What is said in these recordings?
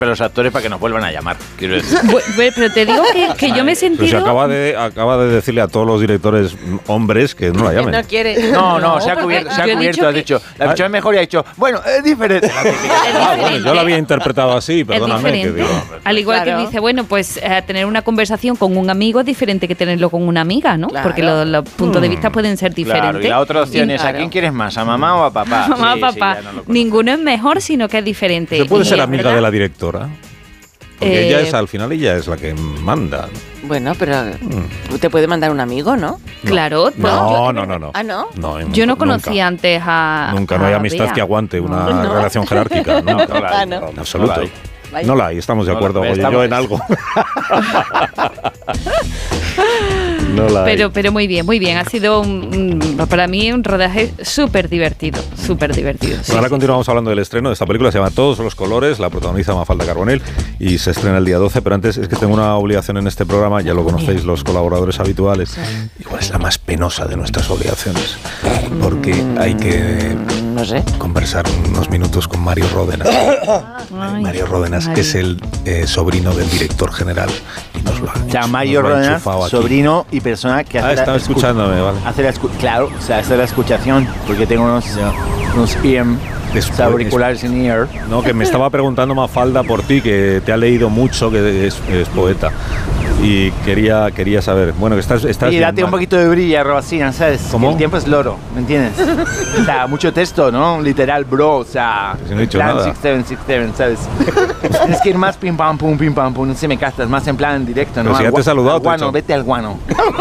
Pero los actores para que nos vuelvan a llamar, quiero decir. Pero te digo que yo me he sentido... Pues acaba de decirle a todos los directores hombres que no la llamen. No quiere. No, se ha cubierto, has dicho. La versión es mejor y ha dicho, bueno, es diferente. Bueno, yo la había interpretado así, perdóname. Es diferente. Al igual que dice, bueno, pues tener una conversación con un amigo es diferente que tenerlo con una amiga, ¿no? Claro. Porque los puntos de vista pueden ser diferentes. Claro, y la otra opción es, ¿a quién quieres más? ¿A mamá o a papá? A mamá o papá. Ninguno es mejor, sino que es diferente. ¿Se puede Y ser es amiga verdad. de la directora? Porque ella es, al final, ella es la que manda. Bueno, pero te puede mandar un amigo, ¿no? Claro. No. ¿Ah, no? Yo no conocía antes a... Nunca, no hay amistad Bea. que aguante una relación jerárquica. No, Nunca. no. En absoluto. Vaya. No la hay, estamos de acuerdo. Oye, estamos. yo en algo. No la hay. Pero muy bien. Ha sido para mí un rodaje súper divertido. Sí, Ahora continuamos hablando del estreno de esta película, se llama Todos los colores, la protagoniza Mafalda Carbonell y se estrena el día 12, pero antes es que tengo una obligación en este programa, ya lo conocéis los colaboradores habituales, igual es la más penosa de nuestras obligaciones, porque hay que conversar unos minutos con Mario Ródenas. Mario Ródenas, que es el sobrino del director general. Y nos lo ha Mario Ródenas, enchufado aquí. sobrino y persona que hace estaba escuchándome, vale. Claro, o sea, hace la escuchación, porque tengo unos auriculares en ear. No, que me estaba preguntando Mafalda por ti, que te ha leído mucho, que es poeta. Y quería saber, bueno, que estás Y bien, date un poquito de brillo, Robacina, ¿sabes? ¿Cómo? Que el tiempo es loro, ¿me entiendes? O sea, mucho texto, ¿no? Literal, bro, o sea... Si no he dicho plan nada. 6767, ¿sabes? Tienes que ir más pim pam pum, no sé, me castas, más en plan directo, ¿no? Pero si ya te he saludado, al guano, te he vete al guano.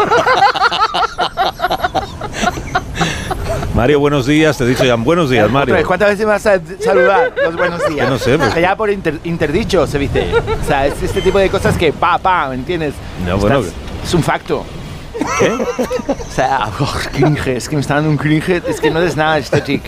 Mario, buenos días, te he dicho ya, buenos días, Mario. ¿Cuántas veces me vas a saludar los buenos días? Yo no sé, pues. Ya por interdicho se dice. O sea, es este tipo de cosas que ¿me entiendes? No, bueno, es un facto. ¿Qué? O sea, cringe, es que me está dando un cringe, es que no es nada estético.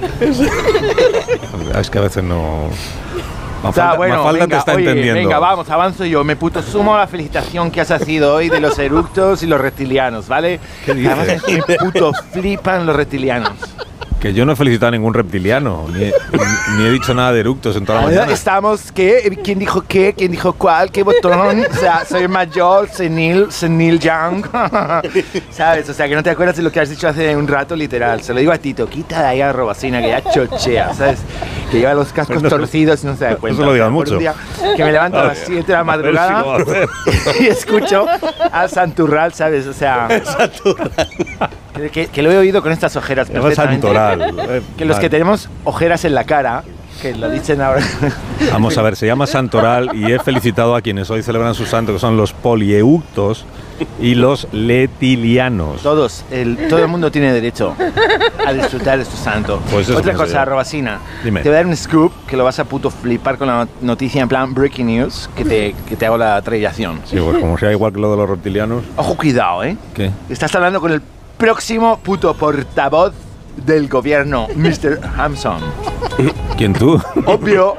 Es que a veces no... Mafalda, Mafalda te está entendiendo. Venga, vamos, avanzo yo. Me puto sumo a la felicitación que has sido hoy de los eructos y los reptilianos, ¿vale? ¿Qué dices? Además es que me puto flipan los reptilianos. Que yo no he felicitado a ningún reptiliano, ni he dicho nada de eructos en toda la mañana. Estamos, ¿qué? ¿Quién dijo qué? ¿Quién dijo cuál? ¿Qué botón? O sea, soy mayor, senil young. ¿Sabes? O sea, que no te acuerdas de lo que has dicho hace un rato, literal. Se lo digo a Tito, quita de ahí a Robacina, que ya chochea, ¿sabes? Que lleva los cascos torcidos y no se da cuenta. No se lo digas Por mucho. un día que me levanto a las 7 de la madrugada A ver si lo va a hacer. y escucho a Santurral, ¿sabes? O sea... Que lo he oído con estas ojeras perfectamente. Santoral. Que los que tenemos ojeras en la cara, que lo dicen ahora. Vamos a ver, se llama Santoral y he felicitado a quienes hoy celebran su santo, que son los polieuctos y los letilianos. Todo el mundo tiene derecho a disfrutar de su santo. Pues eso Otra pienso cosa, yo. Robacina. Dime. Te voy a dar un scoop que lo vas a puto flipar con la noticia en plan breaking news, que te hago la trayación. Sí, pues como sea igual que lo de los reptilianos. Ojo, cuidado, ¿eh? ¿Qué? Estás hablando con el próximo puto portavoz del gobierno, Mr. Hampson. ¿Quién tú? Obvio.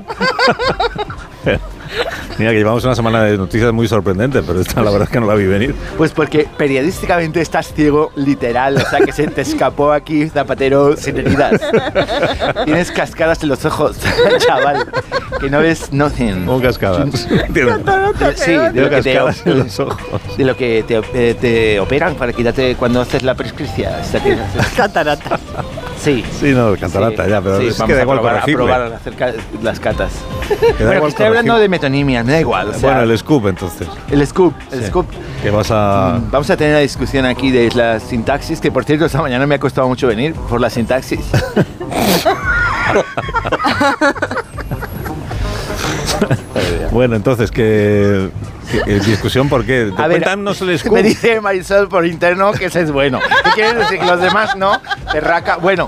Mira, que llevamos una semana de noticias muy sorprendentes, pero esta la verdad es que no la vi venir. Pues porque periodísticamente estás ciego, literal. O sea, que se te escapó aquí Zapatero sin heridas. Tienes cascadas en los ojos, chaval. Que no ves nothing. Como cascadas. Sí, de lo que cascadas en los ojos. de lo que te operan para quitarte cuando haces la prescripción. O sea, catarata. Sí. Sí, no, cantarata, Sí, ya, pero sí, es que vamos da a igual probar, corregirle. a probar a hacer las catas. Que da Bueno, igual que estoy hablando corregir. de metonimia, me da igual. O sea, Bueno, el scoop, entonces. el scoop. Que vas a... Vamos a tener una discusión aquí de la sintaxis, que por cierto esta mañana me ha costado mucho venir por la sintaxis. Bueno, entonces, ¿qué discusión por qué? A ver, Cuéntanos el scoop. me dice Marisol por interno que ese es bueno. ¿Qué quieres decir? Que los demás no. Perraca. Bueno.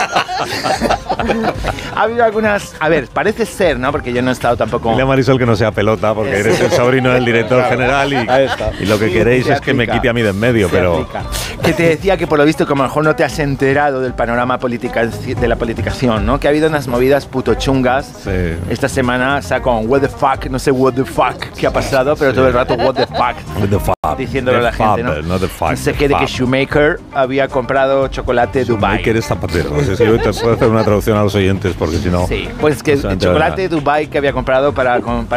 Ha habido algunas... A ver, parece ser, ¿no? Porque yo no he estado tampoco... Dile a Marisol que no sea pelota, porque eres el sobrino del director general Ahí está. y lo que queréis Se es que me aplica. quite a mí de en medio, Se pero... aplica. Que te decía que por lo visto, como a lo mejor no te has enterado del panorama de la politicación, ¿no? Que ha habido unas movidas puto chungas. Sí. Esta semana, o sea, con what the fuck, no sé what the fuck qué ha pasado, pero todo el rato what the fuck. What the fuck. Diciéndole a la The gente, fuck, ¿no? not the fuck, No sé the qué, de que fuck. Shoemaker había comprado chocolate Dubai. Que eres zapatero. No sé si hoy te puedo hacer una traducción a los oyentes, porque si no... Sí, pues que no se el entera chocolate Dubai que había comprado para